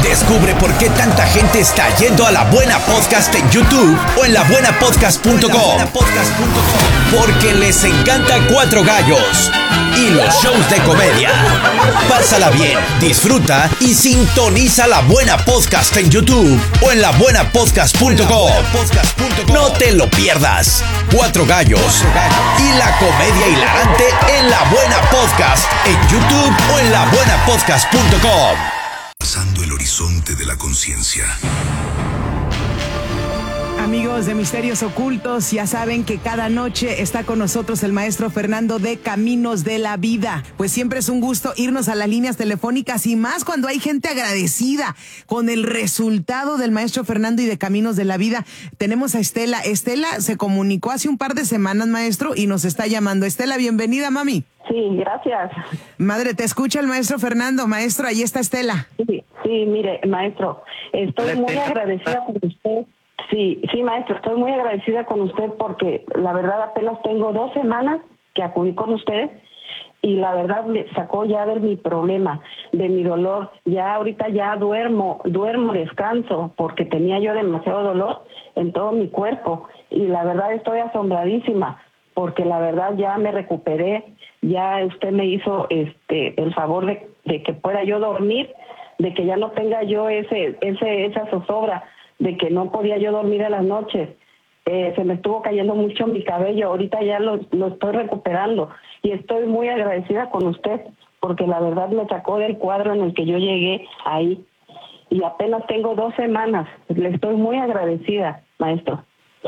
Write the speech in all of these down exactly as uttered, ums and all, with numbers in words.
Descubre por qué tanta gente está yendo a La Buena Podcast en YouTube o en la buena podcast punto com. Porque les encanta Cuatro Gallos y los shows de comedia. Pásala bien, disfruta y sintoniza La Buena Podcast en YouTube o en la buena podcast punto com. No te lo pierdas. Cuatro Gallos y la comedia hilarante en La Buena Podcast en YouTube o en la buena podcast punto com. Pasando el horizonte de la conciencia. Amigos de Misterios Ocultos, ya saben que cada noche está con nosotros el maestro Fernando de Caminos de la Vida. Pues siempre es un gusto irnos a las líneas telefónicas y más cuando hay gente agradecida con el resultado del maestro Fernando y de Caminos de la Vida. Tenemos a Estela. Estela se comunicó hace un par de semanas, maestro, y nos está llamando. Estela, bienvenida, mami. Sí, gracias. Madre, te escucha el maestro Fernando. Maestro, ahí está Estela. Sí, sí, mire, maestro, estoy muy agradecida con usted. Sí, sí, maestro, estoy muy agradecida con usted porque la verdad apenas tengo dos semanas que acudí con usted y la verdad me sacó ya de mi problema, de mi dolor. Ya ahorita ya duermo, duermo, descanso porque tenía yo demasiado dolor en todo mi cuerpo y la verdad estoy asombradísima porque la verdad ya me recuperé, ya usted me hizo este el favor de, de que pueda yo dormir, de que ya no tenga yo ese ese esa zozobra, de que no podía yo dormir en las noches. Eh, se me estuvo cayendo mucho mi cabello, ahorita ya lo, lo estoy recuperando y estoy muy agradecida con usted porque la verdad me sacó del cuadro en el que yo llegué ahí y apenas tengo dos semanas. Le estoy muy agradecida, maestro.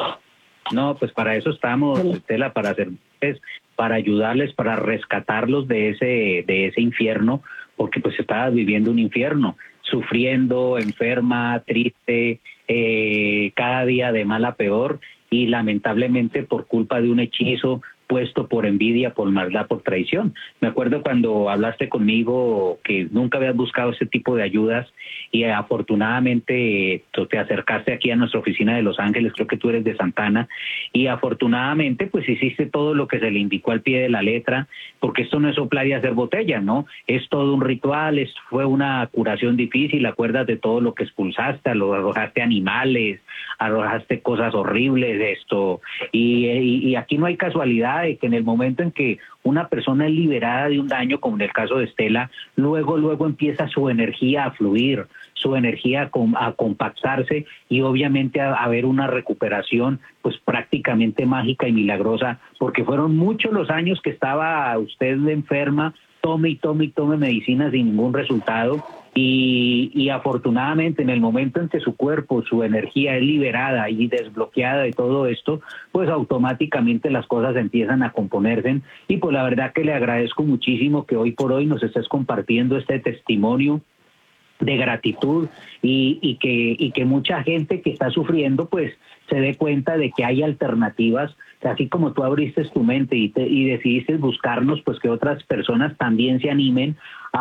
No, pues para eso estamos, sí. Estela, para hacer, para ayudarles, para rescatarlos de ese, de ese infierno, porque pues estabas viviendo un infierno, sufriendo, enferma, triste, eh, cada día de mal a peor y lamentablemente por culpa de un hechizo puesto por envidia, por maldad, por traición. Me acuerdo cuando hablaste conmigo que nunca habías buscado ese tipo de ayudas y eh, afortunadamente eh, te acercaste aquí a nuestra oficina de Los Ángeles, creo que tú eres de Santana, y afortunadamente pues hiciste todo lo que se le indicó al pie de la letra, porque esto no es soplar y hacer botella, ¿no? Es todo un ritual, es, fue una curación difícil, acuerdas de todo lo que expulsaste, lo arrojaste animales, arrojaste cosas horribles, esto, y, y, y aquí no hay casualidad de que en el momento en que una persona es liberada de un daño, como en el caso de Estela, luego, luego empieza su energía a fluir, su energía a, a compactarse y obviamente a, a haber una recuperación pues prácticamente mágica y milagrosa, porque fueron muchos los años que estaba usted enferma, tome y tome y tome medicinas sin ningún resultado. Y, y afortunadamente en el momento en que su cuerpo, su energía es liberada y desbloqueada de todo esto, pues automáticamente las cosas empiezan a componerse y pues la verdad que le agradezco muchísimo que hoy por hoy nos estés compartiendo este testimonio de gratitud y, y que y que mucha gente que está sufriendo pues se dé cuenta de que hay alternativas, así como tú abriste tu mente y, te, y decidiste buscarnos, pues que otras personas también se animen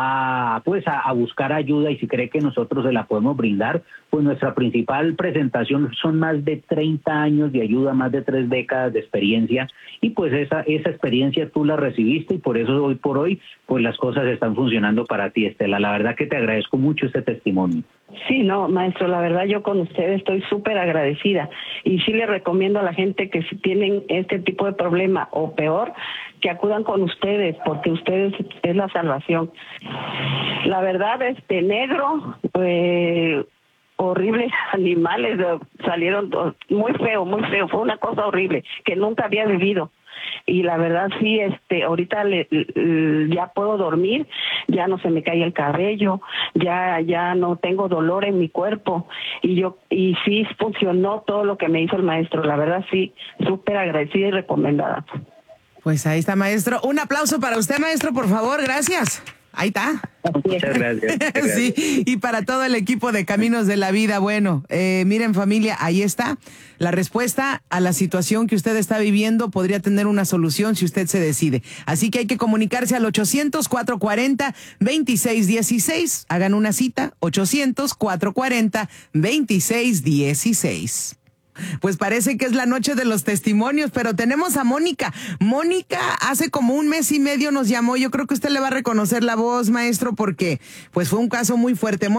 a pues a, a buscar ayuda y si cree que nosotros se la podemos brindar, pues nuestra principal presentación son más de treinta años de ayuda, más de tres décadas de experiencia y pues esa esa experiencia tú la recibiste y por eso hoy por hoy pues las cosas están funcionando para ti, Estela. La verdad que te agradezco mucho este testimonio. Sí, no, maestro, la verdad yo con usted estoy súper agradecida y sí le recomiendo a la gente que si tienen este tipo de problema o peor, que acudan con ustedes porque ustedes es la salvación. La verdad, este negro, eh, horribles animales salieron muy feo, muy feo, fue una cosa horrible que nunca había vivido. Y la verdad sí, este, ahorita le, le, ya puedo dormir, ya no se me cae el cabello, ya ya no tengo dolor en mi cuerpo y yo y sí funcionó todo lo que me hizo el maestro, la verdad sí, súper agradecida y recomendada. Pues ahí está, maestro. Un aplauso para usted, maestro, por favor, gracias. Ahí está. Muchas gracias. Muchas gracias. Sí, y para todo el equipo de Caminos de la Vida, bueno, eh, miren familia, ahí está. La respuesta a la situación que usted está viviendo podría tener una solución si usted se decide. Así que hay que comunicarse al ochocientos, cuatrocientos cuarenta, veintiséis dieciséis. Hagan una cita, ochocientos, cuatrocientos cuarenta, veintiséis dieciséis. Pues parece que es la noche de los testimonios, pero tenemos a Mónica. Mónica hace como un mes y medio nos llamó. Yo creo que usted le va a reconocer la voz, maestro, porque pues fue un caso muy fuerte.